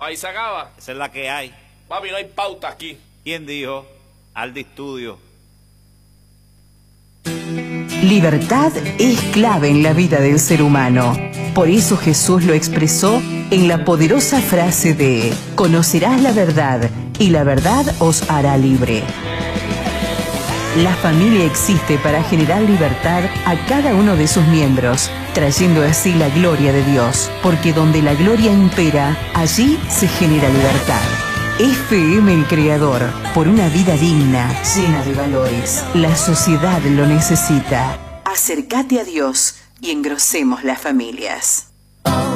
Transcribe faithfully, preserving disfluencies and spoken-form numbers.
Ahí se acaba. Esa es la que hay. Papi, no hay pauta aquí. ¿Quién dijo? Aldi Studio. Libertad es clave en la vida del ser humano. Por eso Jesús lo expresó en la poderosa frase de: conocerás la verdad y la verdad os hará libre. La familia existe para generar libertad a cada uno de sus miembros, trayendo así la gloria de Dios, porque donde la gloria impera, allí se genera libertad. F M El Creador, por una vida digna, llena de valores. La sociedad lo necesita. Acércate a Dios y engrosemos las familias.